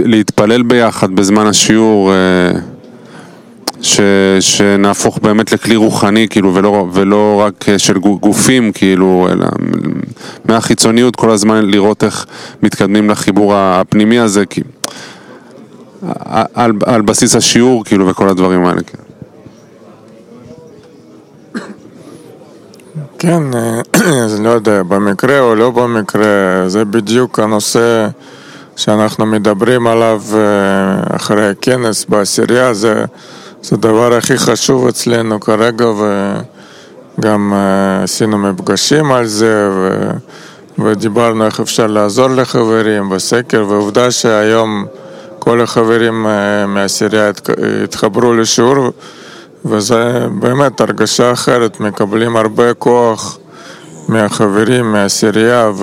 להתפלל ביחד בזמן השיעור, שנהפוך באמת לכלי רוחני, כאילו, ולא רק של גופים, כאילו, אלא מהחיצוניות כל הזמן לראות איך מתקדמים לחיבור הפנימי הזה, כי על בסיס השיעור, כאילו, וכל הדברים האלה. כן, אז לא יודע, במקרה או לא במקרה, זה בדיוק הנושא שאנחנו מדברים עליו אחרי הכנס בעשירייה, זה הדבר הכי חשוב אצלנו כרגע, וגם עשינו מפגשים על זה, ודיברנו איך אפשר לעזור לחברים בסקר, ועובדה שהיום כל החברים מהעשירייה התחברו לשיעור, וזה באמת הרגשה אחרת, מקבלים הרבה כוח מהחברים, מהעשירייה,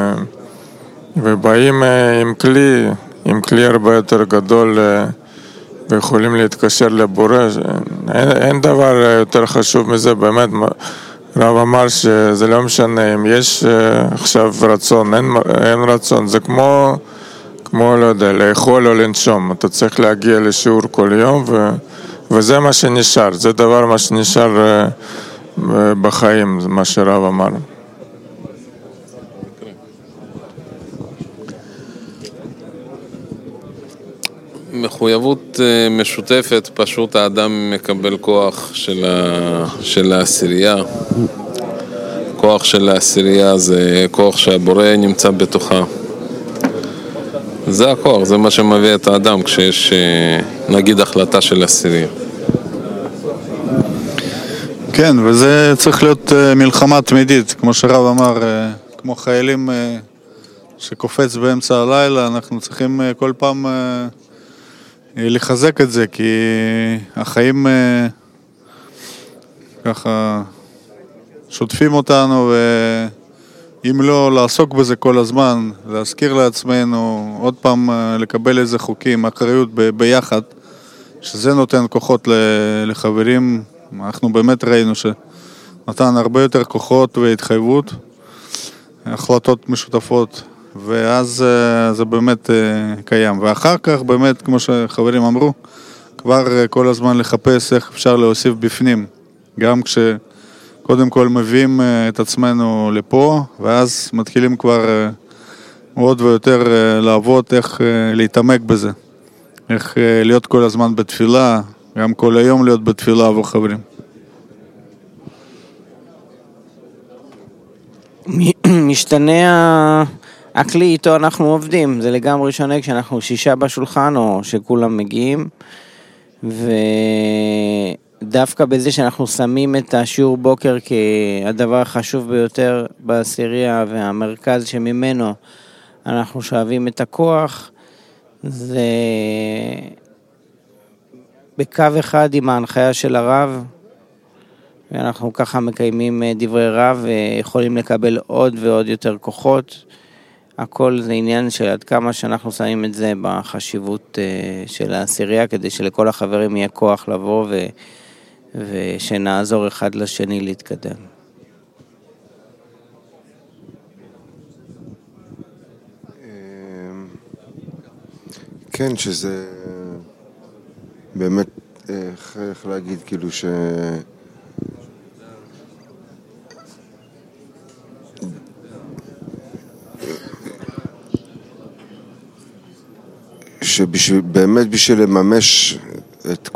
ובאים עם כלי הרבה יותר גדול, ויכולים להתקשר לבורא. אין דבר יותר חשוב מזה, באמת. רב אמר שזה לא משנה אם יש עכשיו רצון, אין רצון, זה כמו לא יודע, לאכול או לנשום. אתה צריך להגיע לשיעור כל יום, וזה מה שנשאר, זה דבר מה שנשאר בחיים, מה שרב אמר. מחויבות משותפת, פשוט האדם מקבל כוח של העשירייה. כוח של העשירייה זה כוח שהבורא נמצא בתוכה. זה הכוח, זה מה שמביא את האדם כשיש נגיד החלטה של עשירייה. כן, וזה צריך להיות מלחמה תמידית, כמו שרב אמר, כמו חיילים שקופץ באמצע הלילה, אנחנו צריכים כל פעם לחזק את זה, כי החיים ככה שוטפים אותנו, ואם לא לעסוק בזה כל הזמן, להזכיר לעצמנו, עוד פעם לקבל איזה חוקים, אחריות ביחד, שזה נותן כוחות לחברים. אנחנו באמת ראינו שנתן הרבה יותר כוחות והתחייבות, החלטות משותפות, ואז זה באמת קיים. ואחר כך באמת, כמו שחברים אמרו, כבר כל הזמן לחפש איך אפשר להוסיף בפנים, גם כשקודם כל מביאים את עצמנו לפה, ואז מתחילים כבר עוד ויותר לעבוד, איך להתעמק בזה, איך להיות כל הזמן בתפילה, גם כל היום להיות בתפילה עבור חברים. משתנה הכלי איתו אנחנו עובדים, זה לגמרי שונה כשאנחנו 6 בשולחן או שכולם מגיעים, ודווקא בזה שאנחנו שמים את השיעור בוקר כהדבר החשוב ביותר בעשירייה והמרכז שממנו אנחנו שואבים את הכוח, זה בקו אחד עם ההנחיה של הרב, ואנחנו ככה מקיימים דברי רב ויכולים לקבל עוד ועוד יותר כוחות. הכל זה עניין של עד כמה שאנחנו שמים את זה בחשיבות של העשירייה, כדי שלכל החברים יהיה כוח לבוא ושנעזור אחד לשני להתקדם. כן, שזה באמת, איך להגיד, כאילו שבאמת בשביל לממש את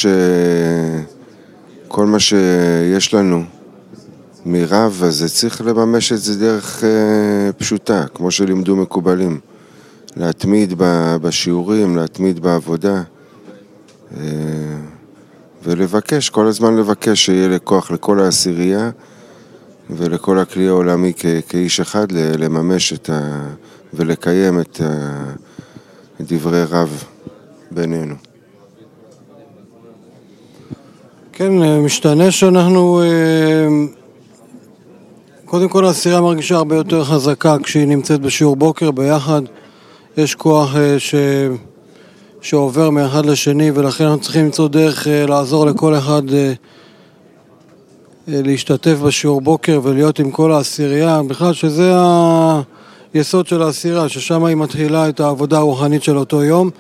כל מה שיש לנו מרב, אז צריך לממש את זה דרך פשוטה, כמו שלימדו מקובלים. להתמיד בשיעורים, להתמיד בעבודה, ולבקש, כל הזמן לבקש שיהיה לכוח לכל העשירייה ולכל הכלי העולמי כאיש אחד לממש ולקיים את דברי רב בינינו. כן, משתנה שאנחנו קודם כל העשירייה מרגישה הרבה יותר חזקה כשהיא נמצאת בשיעור בוקר ביחד. יש כוח שעובר מאחד לשני, ולכן אנחנו צריכים למצוא דרך לעזור לכל אחד להשתתף בשיעור בוקר ולהיות עם כל העשירייה, בכלל שזה היסוד של העשירייה, ששם היא מתחילה את העבודה הרוחנית של אותו יום.